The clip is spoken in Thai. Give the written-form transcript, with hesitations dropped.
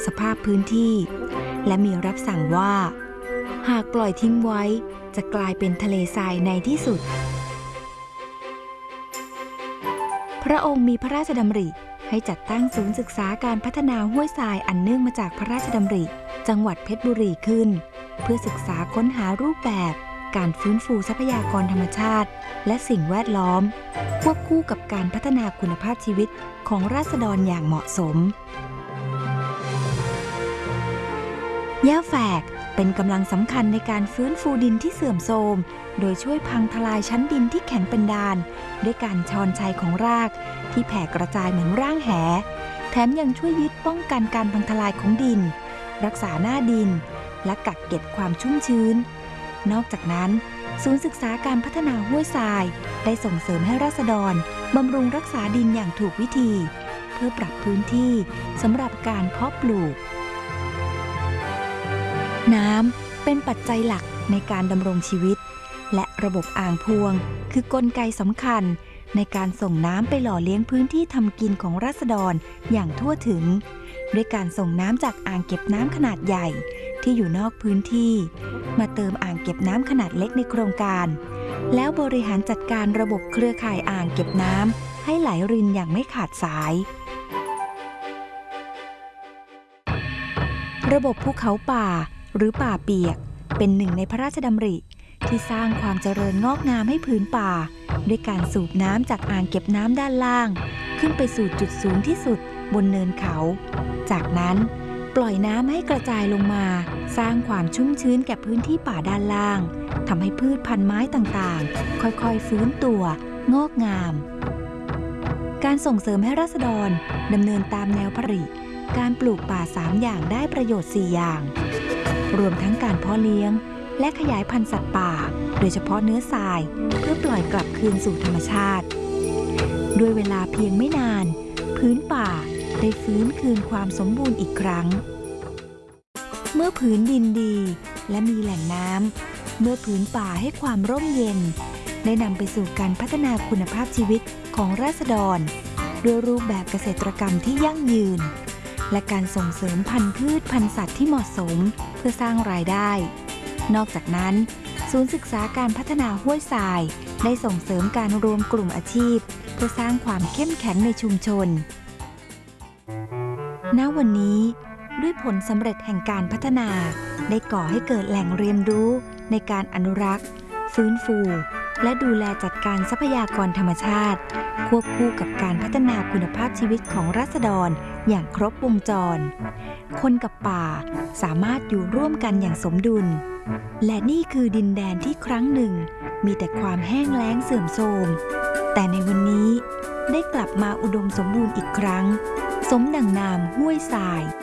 สภาพพื้นที่และมีรับสั่งว่าหากปล่อยทิ้งไว้จะกลายเป็นทะเลทรายในที่สุดพระองค์มีพระราชดำริให้จัดตั้งศูนย์ศึกษาการพัฒนาห้วยทรายอันเนื่องมาจากพระราชดำริจังหวัดเพชรบุรีขึ้นเพื่อศึกษาค้นหารูปแบบการฟื้นฟูทรัพยากรธรรมชาติและสิ่งแวดล้อมควบคู่กับการพัฒนาคุณภาพชีวิตของราษฎรอย่างเหมาะสมหญ้าแฝกเป็นกำลังสำคัญในการฟื้นฟูดินที่เสื่อมโทรมโดยช่วยพังทลายชั้นดินที่แข็งเป็นดานด้วยการชอนชัยของรากที่แผ่กระจายเหมือนร่างแหแถมยังช่วยยึดป้องกันการพังทลายของดินรักษาหน้าดินและกักเก็บความชุ่มชื้นนอกจากนั้นศูนย์ศึกษาการพัฒนาห้วยทรายได้ส่งเสริมให้ราษฎรบำรุงรักษาดินอย่างถูกวิธีเพื่อปรับพื้นที่สำหรับการเพาะปลูกน้ำเป็นปัจจัยหลักในการดำรงชีวิตและระบบอ่างพวงคือกลไกสำคัญในการส่งน้ำไปหล่อเลี้ยงพื้นที่ทำกินของราษฎรอย่างทั่วถึงด้วยการส่งน้ำจากอ่างเก็บน้ำขนาดใหญ่ที่อยู่นอกพื้นที่มาเติมอ่างเก็บน้ำขนาดเล็กในโครงการแล้วบริหารจัดการระบบเครือข่ายอ่างเก็บน้ำให้ไหลรินอย่างไม่ขาดสายระบบภูเขาป่าหรือป่าเปียกเป็นหนึ่งในพระราชดำริที่สร้างความเจริญงอกงามให้พื้นป่าด้วยการสูบน้ำจากอ่างเก็บน้ำด้านล่างขึ้นไปสู่จุดสูงที่สุดบนเนินเขาจากนั้นปล่อยน้ำให้กระจายลงมาสร้างความชุ่มชื้นแก่พื้นที่ป่าด้านล่างทำให้พืชพันธุ์ไม้ต่างๆค่อยๆฟื้นตัวงอกงามการส่งเสริมให้ราษฎรดำเนินตามแนวพระราชดำริการปลูกป่า3อย่างได้ประโยชน์4อย่างรวมทั้งการเพาะเลี้ยงและขยายพันธุ์สัตว์ป่าโดยเฉพาะเนื้อทรายเพื่อปล่อยกลับคืนสู่ธรรมชาติด้วยเวลาเพียงไม่นานพื้นป่าได้ฟื้นคืนความสมบูรณ์อีกครั้งเมื่อผืนดินดีและมีแหล่งน้ำเมื่อผืนป่าให้ความร่มเย็นได้นำไปสู่การพัฒนาคุณภาพชีวิตของราษฎรด้วยรูปแบบเกษตรกรรมที่ยั่งยืนและการส่งเสริมพันธุ์พืชพันธุ์สัตว์ที่เหมาะสมเพื่อสร้างรายได้นอกจากนั้นศูนย์ศึกษาการพัฒนาห้วยทรายได้ส่งเสริมการรวมกลุ่มอาชีพเพื่อสร้างความเข้มแข็งในชุมชนณวันนี้ด้วยผลสำเร็จแห่งการพัฒนาได้ก่อให้เกิดแหล่งเรียนรู้ในการอนุรักษ์ฟื้นฟูและดูแลจัดการทรัพยากรธรรมชาติควบคู่กับการพัฒนาคุณภาพชีวิตของราษฎรอย่างครบวงจรคนกับป่าสามารถอยู่ร่วมกันอย่างสมดุลและนี่คือดินแดนที่ครั้งหนึ่งมีแต่ความแห้งแล้งเสื่อมโทรมแต่ในวันนี้ได้กลับมาอุดมสมบูรณ์อีกครั้งสมดังนามห้วยทราย